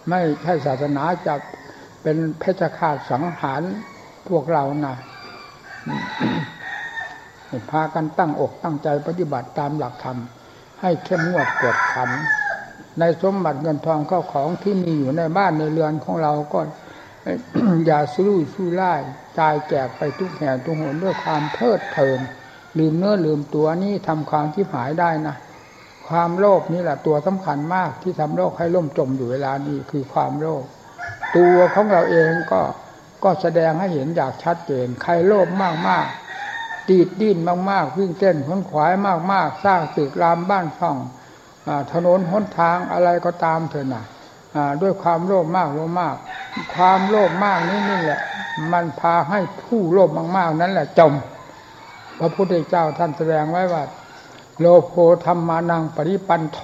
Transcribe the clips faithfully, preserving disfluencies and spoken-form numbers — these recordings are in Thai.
ไม่ใช่ศาสนาจะเป็นเพชฌฆาตสังหารพวกเรานะพากันตั้งอกตั้งใจปฏิบัติตามหลักธรรมให้เข้มงวดกวดขันในสมบัติเงินทองเข้าของที่มีอยู่ในบ้านในเรือนของเราก็ อย่าสู้สู้ไล่จ่ายแจกไปทุกแห่งทุกหนด้วยความเพลิดเพลินลืมเนื้อลืมตัวนี่ทำความชิบหายได้นะความโลภนี่แหละตัวสำคัญมากที่ทำโลกให้ล่มจมอยู่เวลานี้คือความโลภตัวของเราเองก็ก็แสดงให้เห็นอย่างชัดเจนใครโลภมากๆตีดดิ้นมากๆวิ่งเต้นขวนขวายมากๆสร้างตึกรามบ้านช่องถนนหนทางอะไรก็ตามเถอะนะด้วยความโลภมากโลภมากความโลภมากนี่นี่แหละมันพาให้ผู้โลภมากๆนั้นแหละจมพระพุทธเจ้าท่านแสดงไว้ว่าโลภธรรมานังปริปันโถ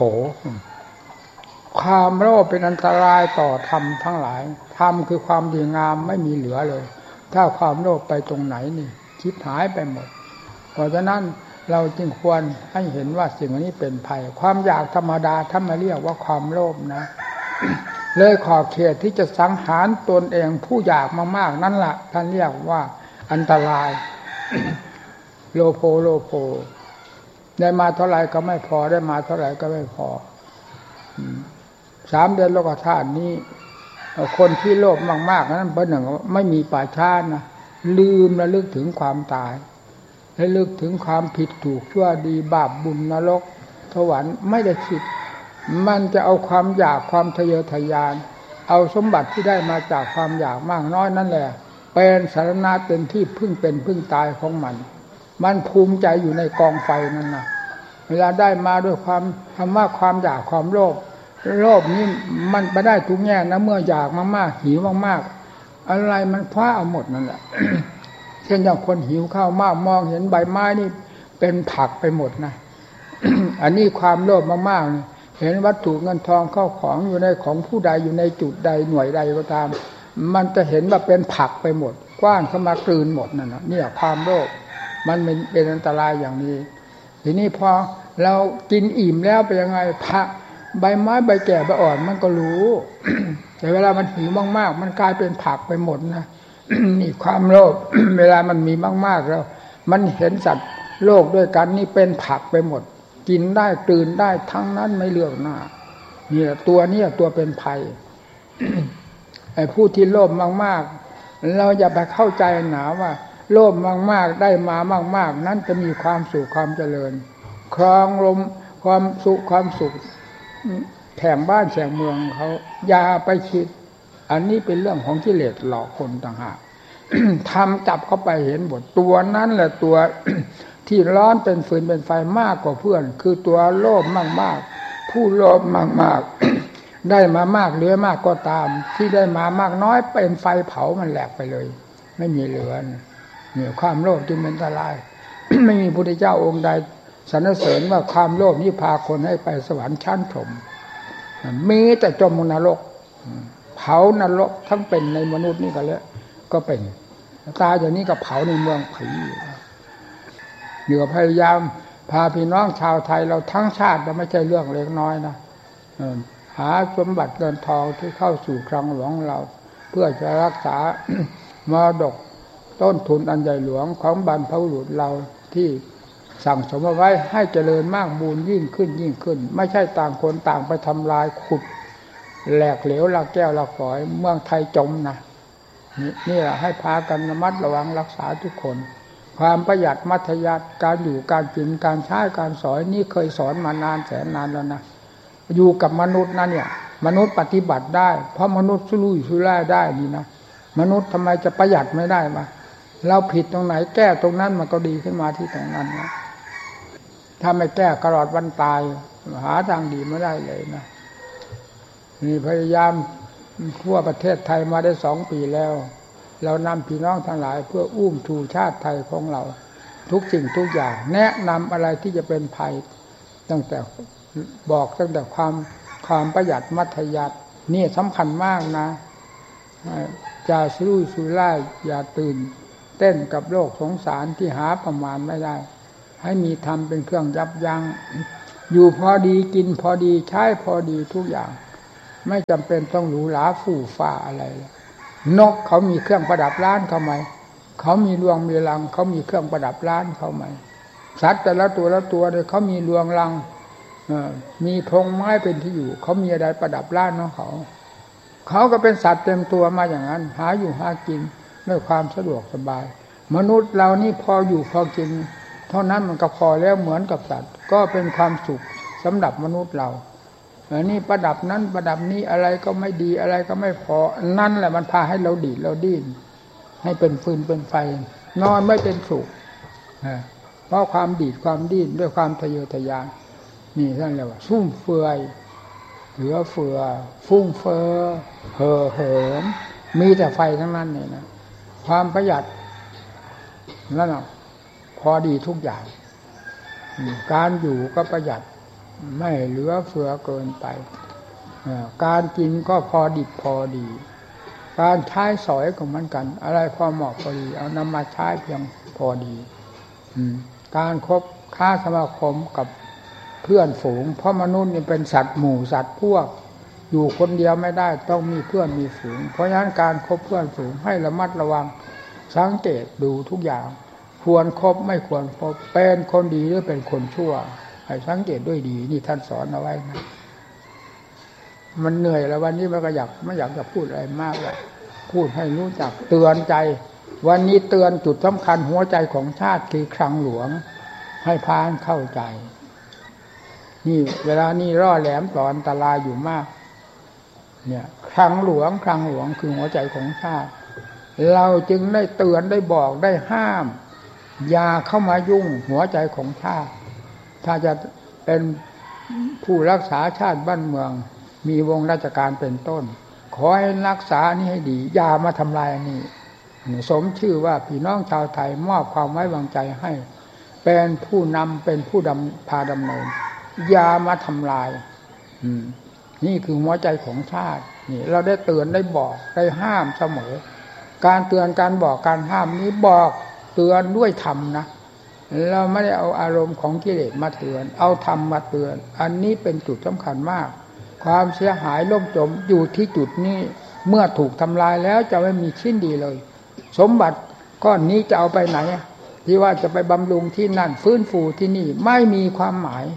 ความโลภเป็นอันตรายต่อธรรมทั้งหลายธรรมคือความดีงามไม่มีเหลือเลยถ้าความโลภไปตรงไหนนี่ชิบหายไปหมดเพราะฉะนั้นเราจึงควรให้เห็นว่าสิ่งนี้เป็นภัยความอยากธรรมดาท่านไม่เรียกว่าความโลภนะ เลยขอบเขตที่จะสังหารตนเองผู้อยากมากๆนั่นแหละท่านเรียกว่าอันตราย โลโภโลโภได้มาเท่าไหร่ก็ไม่พอได้มาเท่าไหร่ก็ไม่พอสามเดือนโลกธาตุนี้คนที่โลภมากๆนั้นเป็นหนึ่งไม่มีป่าช้านะลืมระลึกถึงความตายระลึกถึงความผิดถูกชั่วดีบาปบุญนรกสวรรค์ไม่ได้คิดมันจะเอาความอยากความทะเยอทะยานเอาสมบัติที่ได้มาจากความอยากมากน้อยนั่นแหละเป็นสารณะเป็นที่พึ่งเป็นพึ่งตายของมันมันภูมิใจอยู่ในกองไฟนั่นนะเวลาได้มาด้วยความคำว่าความอยากความโลภโลภนี่มันไปได้ทุกแง่นะเมื่ออยากมากๆหิวมากๆอะไรมันคว้าเอาหมดนั่นแหละ เช่นอย่างคนหิวข้าวมากมองเห็นใบไม้นี่เป็นผักไปหมดนะ อันนี้ความโลภมากๆนี่เห็นวัตถุเงินทองเข้าของอยู่ในของผู้ใดอยู่ในจุดใดหน่วยใดก็ตามมันจะเห็นว่าเป็นผักไปหมดกว้านเข้ามากลืนหมดนั่นนะเนี่ยความโลภมันเป็นอันตรายอย่างนี้ทีนี้พอเรากินอิ่มแล้วเป็นยังไงผักใบไม้ใบแก่ใบอ่อนมันก็รู้ แต่เวลามันหิวมากๆมันกลายเป็นผักไปหมดนะ นี่ความโลภ เวลามันมีมากๆแล้วมันเห็นสัตว์โลกด้วยกันนี่เป็นผักไปหมดกินได้ตื่นได้ทั้งนั้นไม่เลือกหน้านี่แหละตัวนี้ตัวเป็นภัย ไอ้ผู้ที่โลภมากๆเราอย่าไปเข้าใจหนาว่าโลภมากๆได้มามากๆนั้นจะมีความสุขความเจริญครองลมความสุขความสุขแผงบ้านแผงเมืองเขาอย่าไปคิดอันนี้เป็นเรื่องของกิเลสหลอกคนต่างหาก ทำจับเข้าไปเห็นหมดตัวนั้นแหละตัว ที่ร้อนเป็นฟืนเป็นไฟมากกว่าเพื่อนคือตัวโลภมากๆผู้โลภมากๆ ได้มามากเหลือมากก็ตามที่ได้มามากน้อยเป็นไฟเผามันแหลกไปเลยไม่มีเหลือเนี่ยความโลภจึงเป็นอันตราย ไม่มีพระพุทธเจ้าองค์ใดสรรเสริญว่าความโลภนี้พาคนให้ไปสวรรค์ชั้นพรหมมีแต่จมนรกเผานรกทั้งเป็นในมนุษย์นี่ก็แล้วก็เป็นตายอย่างนี้ก็เผาในเมืองผีเหนือพยายามพาพี่น้องชาวไทยเราทั้งชาติเราไม่ใช่เรื่องเล็กน้อยนะหาสมบัติเงินทองที่เข้าสู่คลังหลวงเราเพื่อจะรักษามรดกต้นทุนอันใหญ่หลวงของบรรพบุรุษเราที่สั่งสมเอาไว้ให้เจริญมากบูญยิ่งขึ้นยิ่งขึ้นไม่ใช่ต่างคนต่างไปทำลายขุดแหลกเหลวละแก้วละฝอยเมืองไทยจมนะนี่นี่แหละให้พากันระมัดระวังรักษาทุกคนความประหยัดมัธยัสถ์การอยู่การกินการใช้การสอนนี่เคยสอนมานานแสนนานแล้วนะอยู่กับมนุษย์นั่นเนี่ยมนุษย์ปฏิบัติได้เพราะมนุษย์สู้ลุยสู้ไล่ได้นี่นะมนุษย์ทำไมจะประหยัดไม่ได้มาเราผิดตรงไหนแก้ตรงนั้นมันก็ดีขึ้นมาที่ตรงนั้นนะถ้าไม่แก้ตลอดวันตายหาทางดีไม่ได้เลยนะนี่พยายามทั่วประเทศไทยมาได้สองปีแล้วเรานำพี่น้องทั้งหลายเพื่ออุ้มชูชาติไทยของเราทุกสิ่งทุกอย่างแนะนำอะไรที่จะเป็นภัยตั้งแต่บอกตั้งแต่ความความประหยัดมัธยัสถ์นี่สำคัญมากนะอย่าสู้สุร่ายอย่าตื่นเต้นกับโลกสงสารที่หาประมาณไม่ได้ให้มีธรรมเป็นเครื่องยับยั้งอยู่พอดีกินพอดีใช้พอดีทุกอย่างไม่จำเป็นต้องหรูหราฟู่ฟ้าอะไรเลยนกเขามีเครื่องประดับร้านเขาไหมเขามีรวงมีรังเขามีเครื่องประดับร้านเขาไหมสัตว์แต่ละตัวละตัวเลยเขามีรวงรังมีพงไม้เป็นที่อยู่เขามีอะไรประดับร้านของเขาเขาก็เป็นสัตว์เต็มตัวมาอย่างนั้นหาอยู่หากินด้วยความสะดวกสบายมนุษย์เรานี่พออยู่พอกินเท่านั้นมันก็พอแล้วเหมือนกับสัตว์ก็เป็นความสุขสำหรับมนุษย์เราอันนี้ประดับนั้นประดับนี้อะไรก็ไม่ดีอะไรก็ไม่พอนั่นแหละมันพาให้เราดีดเราดิ้นให้เป็นฟืนเป็นไฟนอนไม่เป็นสุขเพราะความดีดความดิ้นด้วยความทะเยอทะยานนี่ท่านเรียกว่าซุ่มเฟือยเหลือเฟือฟุ้งเฟ้อเห่อเหิมมีแต่ไฟทั้งนั้นเลยนะความประหยัดนั่นน่ะพอดีทุกอย่างการอยู่ก็ประหยัดไม่เหลือเฟือเกินไปการกินก็พอดิบพอดีการใช้สอยก็เหมือนกันอะไรพอเหมาะพอดีเอานำมาใช้เพียงพอดีการคบค้าสมาคมกับเพื่อนฝูงเพราะมนุษย์นี่เป็นสัตว์หมู่สัตว์พวกอยู่คนเดียวไม่ได้ต้องมีเพื่อนมีฝูงเพราะฉะนั้นการคบเพื่อนฝูงให้ระมัดระวังสังเกตดูทุกอย่างควรคบไม่ควรคบเป็นคนดีหรือเป็นคนชั่วให้สังเกตด้วยดีนี่ท่านสอนเอาไว้นะมันเหนื่อยแล้ววันนี้มันก็อยากไม่อยากจะพูดอะไรมากเลยพูดให้รู้จักเตือนใจวันนี้เตือนจุดสำคัญหัวใจของชาติคือคลังหลวงให้พาเข้าใจนี่เวลานี้ร่อแหลมต่ออันตรายอยู่มากเนี่ยคลังหลวงคลังหลวงคือหัวใจของชาติเราจึงได้เตือนได้บอกได้ห้ามอย่าเข้ามายุ่งหัวใจของชาติถ้าจะเป็นผู้รักษาชาติบ้านเมืองมีวงราชการเป็นต้นขอให้รักษานี่ให้ดีอย่ามาทำลายอันนี้สมชื่อว่าพี่น้องชาวไทยมอบความไว้วางใจให้เป็นผู้นำเป็นผู้ดำพาดำเนินอย่ามาทำลายนี่คือหัวใจของชาตินี่เราได้เตือนได้บอกได้ห้ามเสมอการเตือนการบอกการห้ามนี้บอกเตือนด้วยธรรมนะเราไม่ได้เอาอารมณ์ของกิเลสมาเตือนเอาธรรมมาเตือนอันนี้เป็นจุดสำคัญมากความเสียหายล่มจมอยู่ที่จุดนี้เมื่อถูกทำลายแล้วจะไม่มีชิ้นดีเลยสมบัติก้อนนี้จะเอาไปไหนที่ว่าจะไปบำรุงที่นั่นฟื้นฟูที่นี่ไม่มีความหมาย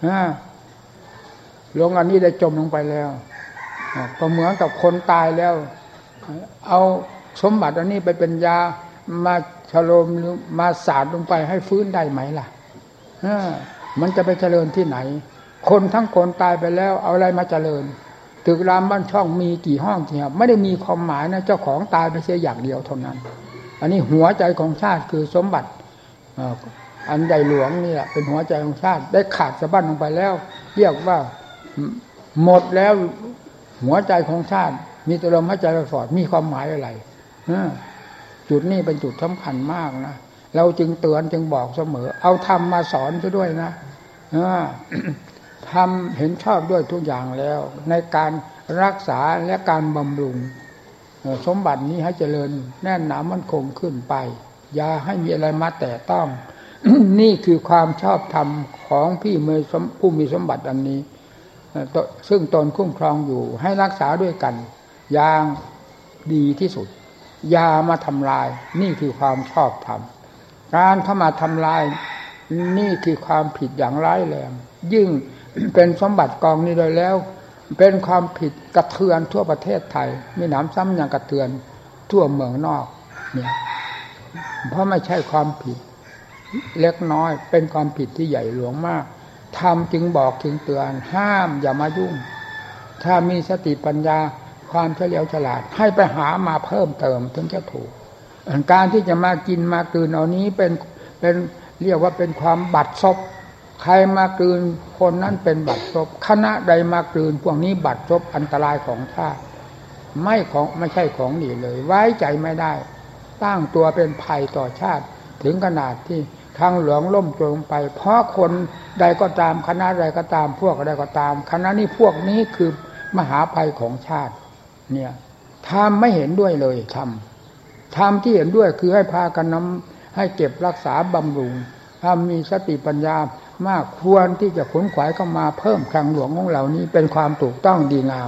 ลงอันนี้ได้จมลงไปแล้วก็เหมือนกับคนตายแล้วเอาสมบัติอันนี้ไปเป็นยามาฉโลมหรือมาสาดลงไปให้ฟื้นได้ไหมล่ะมันจะไปเจริญที่ไหนคนทั้งคนตายไปแล้วเอาอะไรมาเจริญตึกรามบ้านช่องมีกี่ห้องกี่ครับไม่ได้มีความหมายนะเจ้าของตายไปเสียอย่างเดียวเท่านั้นอันนี้หัวใจของชาติคือสมบัติอันใหญ่หลวงนี่แหละเป็นหัวใจของชาติได้ขาดสะบั้นลงไปแล้วเรียกว่าหมดแล้วหัวใจของชาติมีแต่ลมหายใจสอดมีความหมายอะไรจุดนี้เป็นจุดสำคัญมากนะเราจึงเตือนจึงบอกเสมอเอาธรรมมาสอนซะด้วยนะทำเห็นชอบด้วยทุกอย่างแล้วในการรักษาและการบำรุงสมบัตินี้ให้เจริญแน่นหนามั่นคงขึ้นไปอย่าให้มีอะไรมาแตะต้อง นี่คือความชอบธรรมของพี่เมย์ผู้มีสมบัติอันนี้ซึ่งตนคุ้มครองอยู่ให้รักษาด้วยกันอย่างดีที่สุดอย่ามาทำลายนี่คือความชอบธรรมการเข้ามาทำลายนี่คือความผิดอย่างร้ายแรงยิ่งเป็นสมบัติกองนี้โดยแล้วเป็นความผิดกระเทือนทั่วประเทศไทยมีหนำซ้ำยังกระเทือนทั่วเมืองนอกเนี่ยเพราะไม่ใช่ความผิดเล็กน้อยเป็นความผิดที่ใหญ่หลวงมากทำจึงบอกจึงเตือนห้ามอย่ามายุ่งถ้ามีสติปัญญาความเฉลียวฉลาดให้ไปหามาเพิ่มเติมถึงจะถูกการที่จะมากินมากลืนเอานี้เป็นเป็นเรียกว่าเป็นความบัดซบใครมากลืนคนนั้นเป็นบัดซบคณะใดมากลืนพวกนี้บัดซบอันตรายของชาติไม่ของไม่ใช่ของดีเลยไว้ใจไม่ได้ตั้งตัวเป็นภัยต่อชาติถึงขนาดที่ทางหลวงล่มจมไปเพราะคนใดก็ตามคณะใดก็ตามพวกใดก็ตามคณะนี้พวกนี้คือมหาภัยของชาติเนี่ยทำไม่เห็นด้วยเลยทำทำที่เห็นด้วยคือให้พากันนำให้เก็บรักษาบำรุงถ้ามีสติปัญญามากควรที่จะขนขวายเข้ามาเพิ่มคลังหลวงของเรานี้เป็นความถูกต้องดีงาม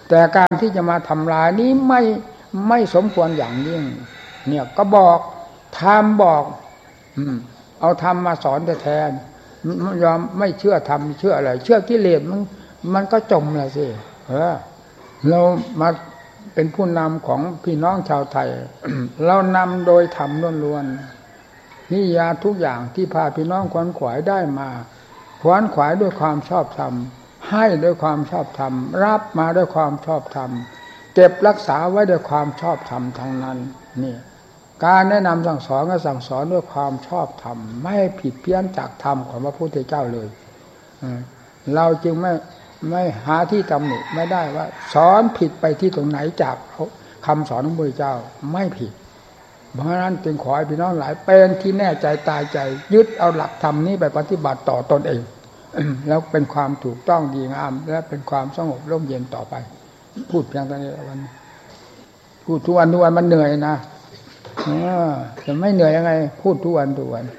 แต่การที่จะมาทำลายนี้ไม่ไม่สมควรอย่างยิ่งเนี่ยก็บอกธรรมบอกอืมเอาธรรมมาสอนแท้ๆไม่ยอมไม่เชื่อธรรมเชื่ออะไรเชื่อกิเลสมันมันก็จมเลยสิเออเรามาเป็นผู้นำของพี่น้องชาวไทย เรานำโดยธรรมล้วนๆนิยาทุกอย่างที่พาพี่น้องขวนขวายได้มาขวนขวายด้วยความชอบธรรมให้ด้วยความชอบธรรมรับมาด้วยความชอบธรรมเก็บรักษาไว้ด้วยความชอบธรรมทั้งนั้นนี่การแนะนำสั่งสอนก็สั่งสอนด้วยความชอบธรรมไม่ให้ผิดเพี้ยนจากธรรมของพระพุทธเจ้าเลยเราจึงไม่ไม่หาที่ตำหนิไม่ได้ว่าสอนผิดไปที่ตรงไหนจากคำสอนของพระพุทธเจ้าไม่ผิดเพราะฉะนั้นจึงขอให้พี่น้องหลายเป็นที่แน่ใจตายใจยึดเอาหลักธรรมนี้ไปปฏิบัติต่อตนเอง แล้วเป็นความถูกต้องดีงามและเป็นความสงบร่มเย็นต่อไปพูดเพียงเท่านี้วันพูดทุกวันทุกวันมันเหนื่อยนะจะไม่เหนื่อยยังไงพูดทุกวันทุกวัน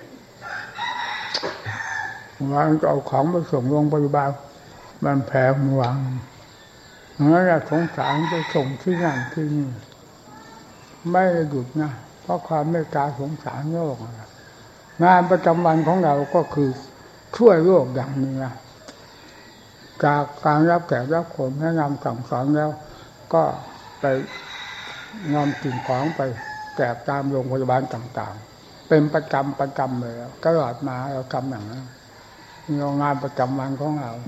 วางจะเอาของไปส่งโรงพยาบาลมันแผลมันวางงั้นแหละสงสารจะส่งที่นั่นที่นี่ไม่ได้หยุดนะเพราะความเมตตาสงสารโลกงานประจำวันของเราก็คือช่วยโลกอย่างหนึ่งนะจากการรับแขกรับคนแนะนำสั่งสอนแล้วก็ไปนำสิ่งของไปแจกตามโรงพยาบาลต่างๆเป็นประจำประจำเลยตลอดมาเราทำอย่างนั้นมีงานประจำวันของเรา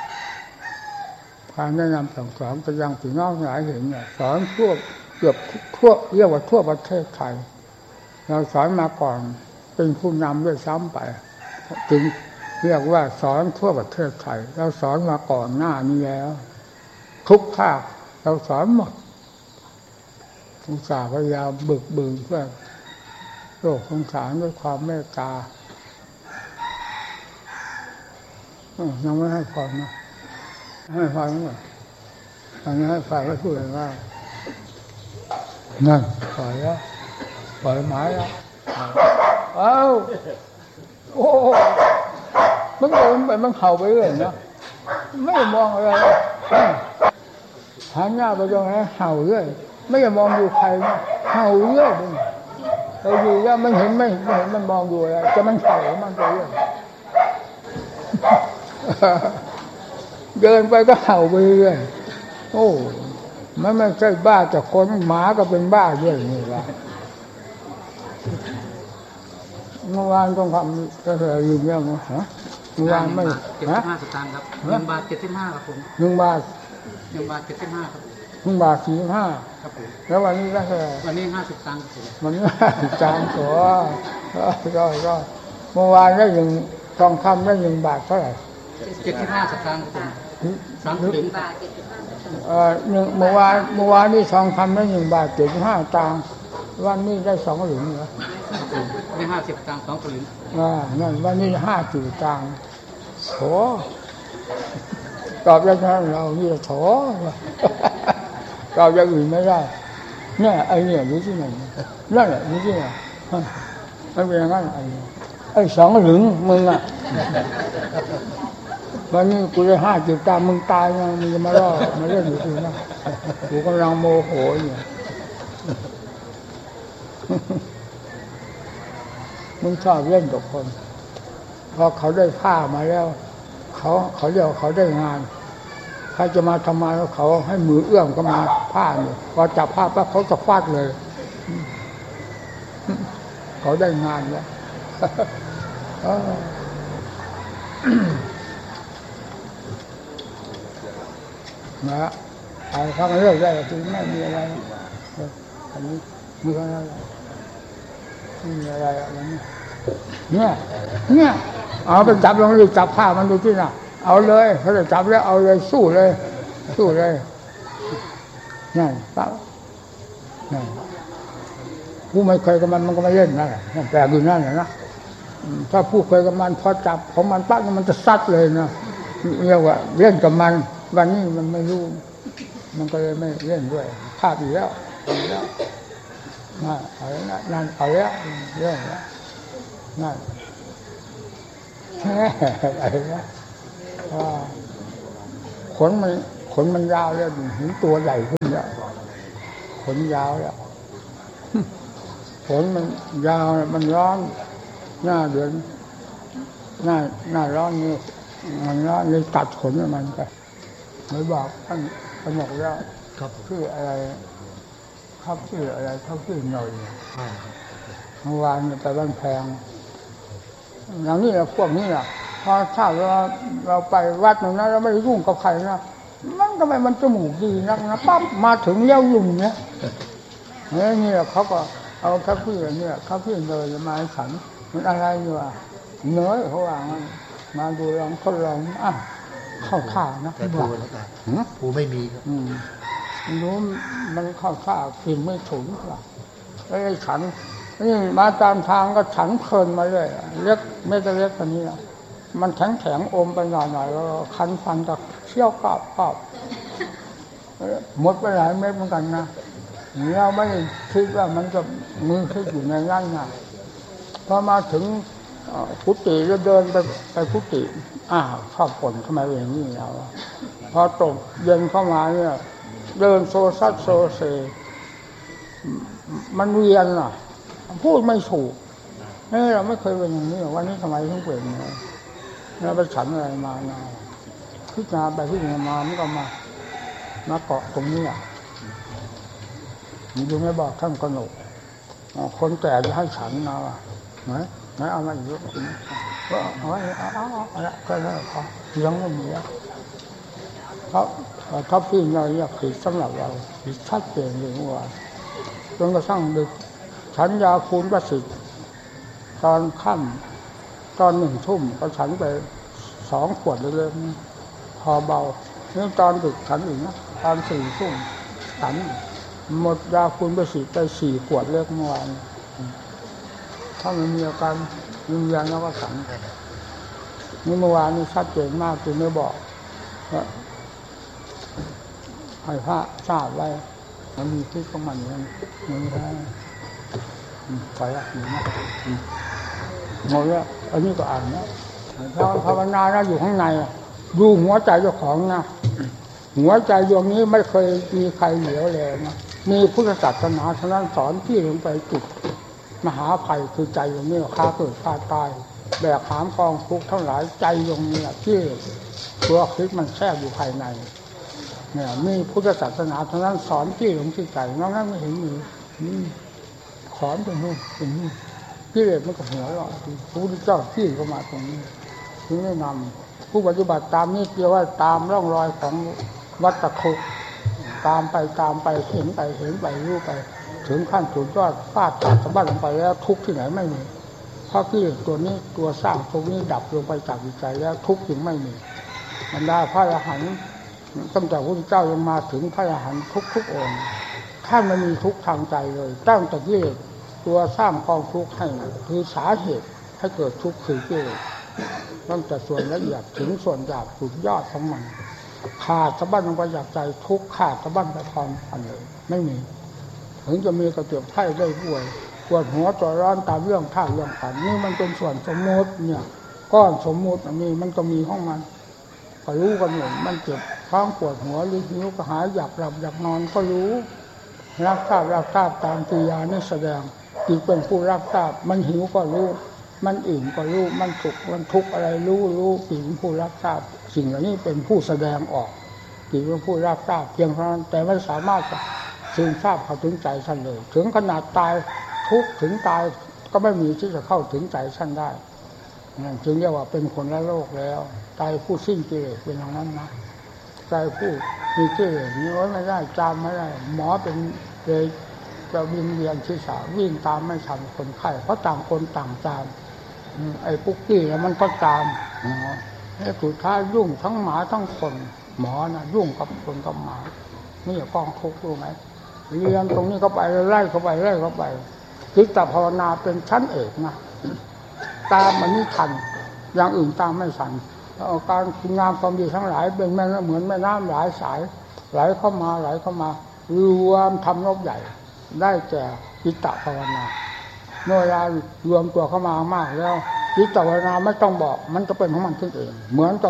การแนะนำสั่งสอนไปยังพี่น้องหลายเห็นเนี่ยสอนทั่วเกือบทั่วเรียกว่าทั่วประเทศไทยเราสอนมาก่อนเป็นผู้นำด้วยซ้ำไปจึงเรียกว่าสอนทั่วประเทศไทยเราสอนมาก่อนหน้านี้แล้วทุกภาคเราสอนหมดอุตส่าห์พยายามบึกบึนเพื่อโลกสงสารด้วยความเมตตายังไม่ให้พรนะให้พรมั้งอันนี้ให้ฟังแล้วพูดเลยว่านั่นปล่อยแล้วปล่อยไม้แล้วเอ้าโอ้มันเดินไปมันเข่าไปเรื่อยนะไม่มองอะไรหันหน้าไปตรงไหนเห่าเรื่อยไม่มองดูใครนะเห่าเรื่อยเราอยู่แล้วมันเห็นไม่ไม่เห็นมันมองดูอะไรจะมันเห่ามันไปเรื่อยเดินไปก็เห่าไปเรื่อยโอ้มันไม่ใช่บ้าแต่คนหมาก็เป็นบ้าด้วยนี่ละเมื่อวานต้องทำก็เลยลืมแล้วมั้งฮะเมื่อวานไม่เจ็ดสิบห้าสตางค์ครับหนึ่งบาทเจ็ดสิบห้าครับผมหนึ่งบาทหนึ่งบาทเจ็ดสิบห้าครับหนึ่งบาทสี่สิบห้าครับผมแล้ววันนี้ก็คือวันนี้ห้าสิบตังค์ครับผมวันนี้ห้าสิบตังค์ตัวก็ก็เมื่อวานได้หนึ่งทองคำได้หนึ่งบาทเท่าไหร่เจ็ดสิบห้าสตางค์ครับผมสามสิบบาทเอ่อหนึ่งเมื่อวานเมื่อวานนี่ทองคำได้หนึ่งบาทเจ็ดสิบห้าตังค์วันนี้ได้สองหลุมเหรอได้ห้าสิบตังค์สองหลุมอ่านั่นวันนี้ห้าสิบตังค์โถตอบได้แค่เรานี่โถตอบอย่างอื่นไม่ได้เนี่ยไอ้เนี่ยรู้ที่ไหนนั่นแหละรู้ที่ไหนมันเป็นอย่างนั้นไอ้ไอ้สองหลุมมึงอ่ะวันนี้กูได้ห้าสิบตังค์มึงตายนะมึงจะมาล่อมาเล่นอยู่กูนะกูกำลังโมโหอยู่มึงชอบเล่นกับคนพอเขาได้ผ้ามาแล้วเขาเขาเรียกเขาได้งานใครจะมาทำงานแล้วเขาให้มือเอื้อมก็มาผ้าเนี่ยพอจับผ้าปั๊บเขาจะฟาดเลยเขาได้งานแล้วนะไอ้พักเรื่องได้จริงไม่มีอะไรอันนี้มืออะไรไม่มีอะไรอะไรเนี่ยเนี่ยเนี่ยเอาไปจับลงดูจับผ้ามันดูที่น่ะเอาเลยเขาจะจับแล้วเอาเลยสู้เลยสู้เลยนั่นปั๊บนั่นผู้ไม่เคยกับมันมันก็ไม่เล่นนั่นแหละแปลกอยู่นั่นแหละนะถ้าผู้เคยกับมันพอจับของมันปั๊บมันจะซัดเลยนะเรียกว่าเล่นกับมันวันนี้มันไม่รู้มันก็เลยไม่เล่นด้วยภาพอยู่แล้วอยู่แล้วนั่นเอาแล้วนั่นเอาแล้วเรื่องแล้วนั่นอะไรนะขนมันขนมันยาวแล้วถึงตัวใหญ่ขึ้นแล้วขนยาวแล้วขนมันยาวมันร้อนหน้าเดือนหน้าหน้าร้อนนี่มันร้อนเลยตัดขนมันไปไม่บอกท่านท่านบอกว่าชื่ออะไรครับชื่ออะไรเขาชื่อหน่อยเมื่อวานไปบ้านแพงอย่างนี้แหละพวกนี้แหละพอถ้าเราเราไปวัดตรงนั้นเราไม่ยุ่งกับใครนะมันทำไมมันจมูกดีนักนะปั๊บมาถึงเลี้ยวลุ่มเนี่ยนี่แหละเขาก็เอาข้าวพี่เนี่ยข้าวพี่เลยมาให้ฉันมันอะไรอยู่อ่ะเนื้อเขาว่ามาดูลองทดลองอ่ะเข้าท่านะแต่ภูแล้วกันภูไม่มีครับรู้มันเข้าท่าฟินไม่ถุนหรอกไอ้ฉันนี่มาตามทางก็ฉันเพลินมาเลยเล็กไม่จะเล็กกว่านี้นะมันแข็งแข็งอมไปหน่อยหน่อยแล้วคันฟันกับเชี่ยวกรอบกรอบหมดไปหลายเม็ดเหมือนกันนะเราไม่คิดว่ามันจะมือคิดอยู่ในนั้นนะพอมาถึงกุฏิแล้วเดินไปไปกุฏิอ้าวชอบฝนทำไมเป็นอย่างนี้เราพอตกเย็นเข้ามาเนี่ยเดินโซซัดโซเซมันเวียนอ่ะพูดไม่ถูกนี่เราไม่เคยเป็นอย่างนี้วันนี้ทำไมถึงเป็นอย่างนี้เราไปฉันอะไรมาเนาะพิจารณาไปพิจารณามามันก็มามาเกาะตรงนี้อ่ะมีดูไม่บอกท่านกนกคนแก่จะให้ฉันนะว่ะไหนไหนเอามาอีกก็เอาไว้เอาเอาเอาละก็แล้วพอยังไม่มีแล้วเพราะท็อปปิ้งเราเนี่ยคือสำหรับเราชัดเจนเลยว่าจนกระทั่งดึกฉันยาคูณประสิทธิ์ตอนค่ำตอนหนึ่งทุ่มก็ฉันไปสองขวดเลยพอเบานี่ตอนดึกฉันอีกนะตอนสี่ทุ่มฉันหมดยาคูณประสิทธิ์ไปสี่ขวดเล็กเมื่อวานถ้ามันมีอาการรุนแรงแล้วก็ฉันนี่เมื่อวานนี่ชัดเจนมากจนไม่บอกว่าให้พระทราบไว้มันมีที่ของมันอย่างนี้มันได้ไปละอยู่นะหมดแล้วอันนี้ก็อ่านนะเพราะภาวนานะอยู่ข้างในดูหัวใจเจ้าของนะหัวใจดวงนี้ไม่เคยมีใครเหลียวเลยนะมีพุทธศาสนาเท่านั้นสอนที่ลงไปจุดมหาภัยคือใจดวงนี้ข้าเกิดข้าตายแบกหามกองทุกข์ทั้งหลายใจดวงนี้ที่ตัวคิดมันแทรกอยู่ภายในเนี่ยมีพุทธศาสนาเท่านั้นสอนที่ลงที่ใจนอกนั้นไม่เห็นมีสอนตรงนู้นตรงนี้กิเลสมันก็หัวเราะพระพุทธเจ้าที่เข้ามาตรงนี้ถึงแนะนำผู้ปฏิบัติตามนี้เรียกว่าตามร่องรอยของวัฏทุกข์ตามไปตามไปเห็นไปเห็นไปรู้ไปถึงขั้นสุดยอดฟาดตัดสะบั้นลงไปแล้วทุกข์ที่ไหนไม่มีเพราะกิเลสตัวนี้ตัวสร้างตรงนี้ดับลงไปจากจิตใจแล้วทุกข์จึงไม่มีบรรดาพระอรหันต์ตั้งแต่พระพุทธเจ้ายังมาถึงพระอรหันต์ทุกๆองค์ท่านไม่มีทุกข์ทางใจเลยตั้งแต่กิเลสตัวสร้างกองทุกข์ให้คือสาเหตุให้เกิดทุกข์คือกิเลสตั้งแต่ส่วนละเอียดถึงส่วนหยาบสุดยอดของมันขาดสะบั้นลงไปจากใจทุกข์ขาดสะบั้นไปพร้อมกันเลยไม่มีถึงจะมีกระเจ็บไข้ได้ป่วยปวดหัวตัวร้อนตามเรื่องท่าเรื่องขันนี่มันเป็นส่วนสมมติเนี่ยก้อนสมมุตินี่มันก็มีของมันก็รู้กันหมดมันเจ็บท้องปวดหัวหรือหิวก็หายอยากหลับอยากนอนก็รู้รับทราบรับทราบตามกิริยานี่แสดงจิตเป็นผู้รับทราบมันหิวก็รู้มันอิ่มก็รู้มันสุขมันทุกข์อะไรรู้รู้จิตเป็นผู้รับทราบสิ่งเหล่านี้เป็นผู้แสดงออกจิตเป็นผู้รับทราบเพียงเท่านั้นแต่ไม่สามารถซึมซาบเข้าถึงใจท่านเลยถึงขนาดตายทุกข์ถึงตายก็ไม่มีที่จะเข้าถึงใจท่านได้นั่นจึงเรียกว่าเป็นคนละโลกแล้วใจผู้สิ้นกิเลสเป็นอย่างนั้นนะใจผู้มีกิเลสนี้ไม่ได้จำไม่ได้หมอเป็นเลยจะวิ่งเวียนศีรษะวิ่งตามไม่ทันคนไข้เพราะต่างคนต่างจามไอ้ปุ๊กกี้แล้วมันก็จามไอ้สุดท้ายยุ่งทั้งหมาทั้งคนหมอนะยุ่งกับคนกับหมานี่กองทุกข์รู้ไหมเรียนตรงนี้เข้าไปไล่เข้าไปไล่เข้าไปจิตภาวนาเป็นชั้นเอกนะตามมันนี่ทันอย่างอื่นตามไม่ทันการคุณงามความดีทั้งหลายเป็นแม่เหมือนแม่น้ำหลายสายไหลเข้ามาไหลเข้ามารวมทำรบใหญ่ได้แก่จิตภาวนาเมื่อเวลารวมตัวเข้ามามากแล้วจิตภาวนาไม่ต้องบอกมันจะเป็นของมันขึ้นเองเหมือนกับ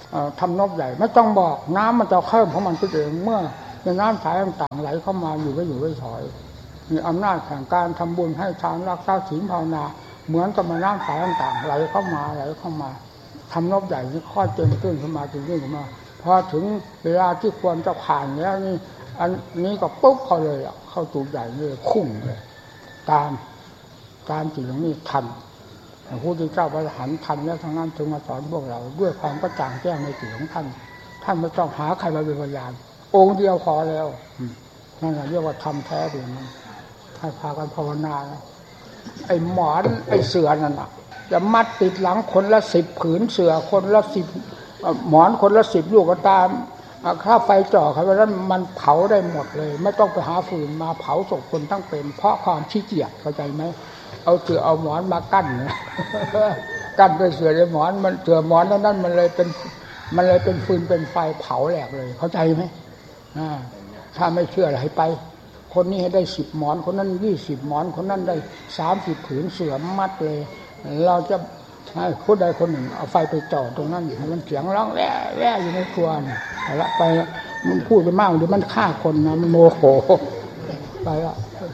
ทำนบใหญ่ไม่ต้องบอกน้ำมันจะเพิ่มของมันเองเมื่อในน้ำสายต่างๆไหลเข้ามาอยู่ไม่อยู่ไม่ถอยมีอำนาจแห่งการทำบุญให้ทานรักษาศีลภาวนาเหมือนกับน้ำสายต่างๆไหลเข้ามาไหลเข้ามาทำนบใหญ่นี่ข้อเจนขึ้นขึ้นมาจนขึ้นขึ้นมาพอถึงเวลาที่ควรจะผ่านแล้วนี่อันนี้ก็ปุ๊บเขาเลยเข้าตูใหญ่เลยคุ้งเลยตามตามจิตของนี่ทันพระพุทธเจ้าพระอรหันต์ทันแล้วทั้งนั้นถึงมาสอนพวกเราด้วยความกระจ่างแจ้งในจิตของท่านท่านไม่ต้องหาใครมาเป็นพยานองค์เดียวพอแล้วนั่นเรียกว่าทำแท้ดีมันให้พากันภาวนาไอ้หมอนไอ้เสือนั่นน่ะจะมัดติดหลังคนละสิบผืนเสือคนละสิบหมอนคนละสิบลูกก็ตามถ้าไฟจ่อเขาเพราะนั้นมันเผาได้หมดเลยไม่ต้องไปหาฟืนมาเผาศพคนทั้งเป็นเพราะความขี้เกียจเข้าใจไหมเอาเสือเอาหมอนมากั้นกั้นด้วยเสือด้วยหมอนมันเสือหมอนนั้นมันเลยเป็นมันเลยเป็นฟืนเป็นไฟเผาแหลกเลยเข้าใจไหมถ้าไม่เชื่ออะไรไปคนนี้ให้ได้สิบหมอนคนนั้นยี่สิบหมอนคนนั้นได้สามสิบผืนเสือมัดเลยเราจะให้คนใดคนหนึ่งเอาไฟไปจ่อตรงนั้นมันเสียงร้องแร่แร่อยู่ในครัวนี่ไปละไปมันพูดไปมากเดี๋ยวมันฆ่าคนนะมันโมโหไปละ